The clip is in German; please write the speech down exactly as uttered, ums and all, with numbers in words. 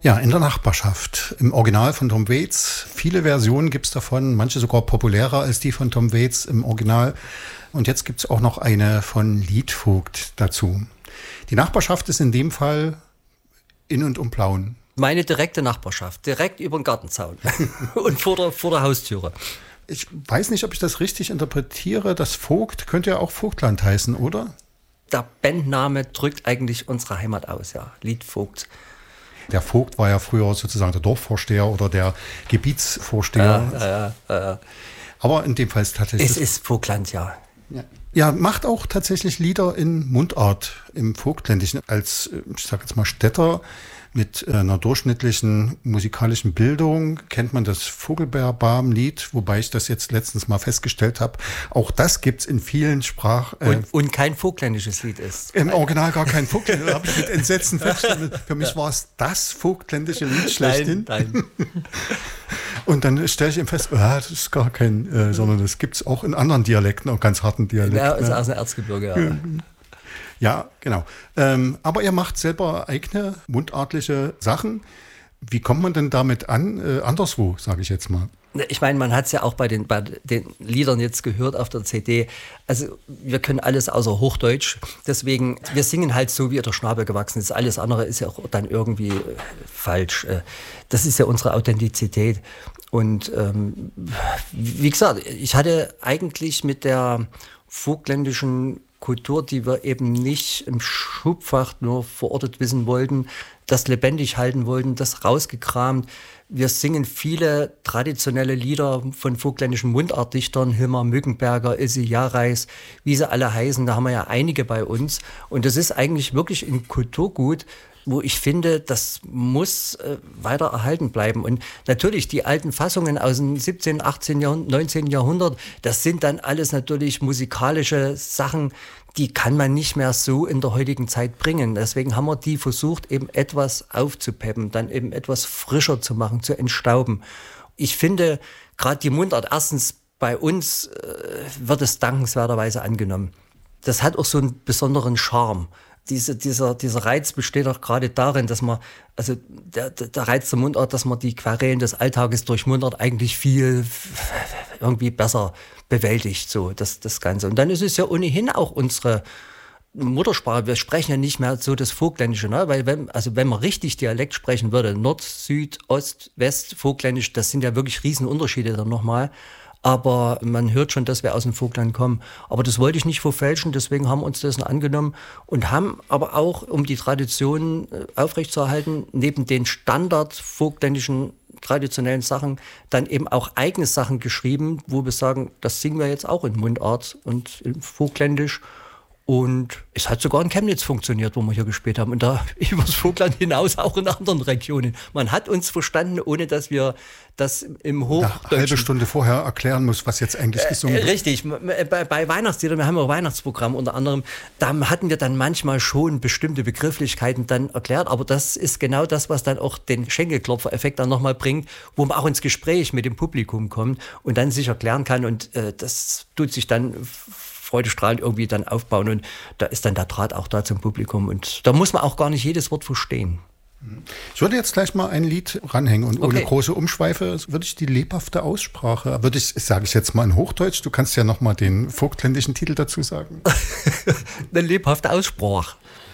Ja, in der Nachbarschaft. Im Original von Tom Waits. Viele Versionen gibt es davon, manche sogar populärer als die von Tom Waits im Original. Und jetzt gibt es auch noch eine von Liedvogt dazu. Die Nachbarschaft ist in dem Fall in und um Plauen. Meine direkte Nachbarschaft, direkt über den Gartenzaun und vor der, vor der Haustüre. Ich weiß nicht, ob ich das richtig interpretiere. Das Vogt könnte ja auch Vogtland heißen, oder? Der Bandname drückt eigentlich unsere Heimat aus, ja. Liedvogt. Der Vogt war ja früher sozusagen der Dorfvorsteher oder der Gebietsvorsteher. Ja, ja, ja, ja. Aber in dem Fall ist tatsächlich... Es ist Vogtland, ja. ja. Ja, macht auch tatsächlich Lieder in Mundart im Vogtländischen. Als, ich sag jetzt mal, Städter mit einer durchschnittlichen musikalischen Bildung kennt man das Vogelbeerbarm-Lied, wobei ich das jetzt letztens mal festgestellt habe. Auch das gibt's in vielen Sprachen. Äh, und, und kein vogtländisches Lied ist. Im Original gar kein Vogtländisches. Da habe ich mit Entsetzen festgestellt. Für mich war es das vogtländische Lied schlechthin. Nein, nein. Und dann stelle ich eben fest, ah, das ist gar kein, äh, sondern das gibt's auch in anderen Dialekten, auch ganz harten Dialekten. Ja, ist aus dem Erzgebirge, ja. Ja, genau. Ähm, aber ihr macht selber eigene mundartliche Sachen. Wie kommt man denn damit an? Äh, anderswo, sage ich jetzt mal. Ich meine, man hat es ja auch bei den, bei den Liedern jetzt gehört auf der C D. Also wir können alles außer Hochdeutsch. Deswegen, wir singen halt so, wie der Schnabel gewachsen ist. Alles andere ist ja auch dann irgendwie äh, falsch. Äh, das ist ja unsere Authentizität. Und ähm, wie gesagt, ich hatte eigentlich mit der vogtländischen Kultur, die wir eben nicht im Schubfach nur verortet wissen wollten, das lebendig halten wollten, das rausgekramt. Wir singen viele traditionelle Lieder von vogtländischen Mundartdichtern, Hilmar Mückenberger, Ilse Jahreis, wie sie alle heißen, da haben wir ja einige bei uns. Und das ist eigentlich wirklich ein Kulturgut, wo ich finde, das muss äh, weiter erhalten bleiben. Und natürlich die alten Fassungen aus dem siebzehnten, achtzehnten, Jahrhundert, neunzehnten Jahrhundert, das sind dann alles natürlich musikalische Sachen, die kann man nicht mehr so in der heutigen Zeit bringen. Deswegen haben wir die versucht, eben etwas aufzupeppen, dann eben etwas frischer zu machen, zu entstauben. Ich finde, gerade die Mundart, erstens bei uns äh, wird es dankenswerterweise angenommen. Das hat auch so einen besonderen Charme. Diese, dieser, dieser Reiz besteht auch gerade darin, dass man, also der, der Reiz der Mundart, dass man die Querelen des Alltages durch Mundart eigentlich viel irgendwie besser bewältigt, so das, das Ganze. Und dann ist es ja ohnehin auch unsere Muttersprache. Wir sprechen ja nicht mehr so das Vogtländische, ne? Weil wenn, also wenn man richtig Dialekt sprechen würde, Nord, Süd, Ost, West, Vogtländisch, das sind ja wirklich Riesenunterschiede dann nochmal. Aber man hört schon, dass wir aus dem Vogtland kommen. Aber das wollte ich nicht verfälschen, deswegen haben wir uns dessen angenommen und haben aber auch, um die Tradition aufrechtzuerhalten, neben den standard-vogtländischen traditionellen Sachen dann eben auch eigene Sachen geschrieben, wo wir sagen, das singen wir jetzt auch in Mundart und in Vogtländisch. Und es hat sogar in Chemnitz funktioniert, wo wir hier gespielt haben. Und da über das Vogtland hinaus auch in anderen Regionen. Man hat uns verstanden, ohne dass wir das im Hochdeutschen... Eine halbe Stunde vorher erklären muss, was jetzt eigentlich gesungen wird. Äh, richtig. Bei, bei Weihnachtsliedern, wir haben ja auch Weihnachtsprogramm unter anderem, da hatten wir dann manchmal schon bestimmte Begrifflichkeiten dann erklärt. Aber das ist genau das, was dann auch den Schenkelklopfer-Effekt dann nochmal bringt, wo man auch ins Gespräch mit dem Publikum kommt und dann sich erklären kann. Und äh, das tut sich dann freudestrahlend irgendwie dann aufbauen und da ist dann der Draht auch da zum Publikum und da muss man auch gar nicht jedes Wort verstehen. Ich würde jetzt gleich mal ein Lied ranhängen und ohne Okay. große Umschweife würde ich die lebhafte Aussprache, würde ich, sage ich jetzt mal in Hochdeutsch, du kannst ja noch mal den vogtländischen Titel dazu sagen. Eine lebhafte Aussprache.